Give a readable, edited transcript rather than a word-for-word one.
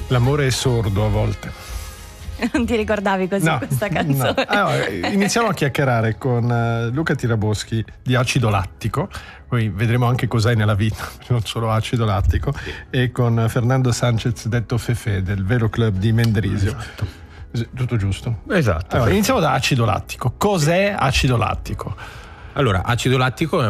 L'amore è sordo a volte. Non ti ricordavi così questa canzone? No. Allora, iniziamo a chiacchierare con Luca Tiraboschi di Acido Lattico, poi vedremo anche cos'hai nella vita, non solo acido lattico, e con Fernando Sanchez detto Fefe del Velo Club di Mendrisio. Esatto. Tutto giusto? Esatto. Allora, iniziamo da acido lattico. Cos'è acido lattico? Allora, acido lattico è